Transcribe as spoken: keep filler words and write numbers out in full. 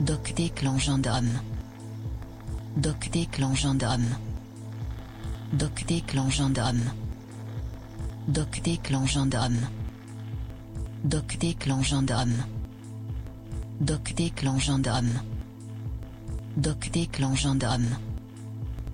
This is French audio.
Docté-clan gendarme. Docté-clan gendarme. Docté-clan gendarme. Docté-clan gendarme. Docté-clan gendarme. Docté-clan gendarme. Docté-clan gendarme.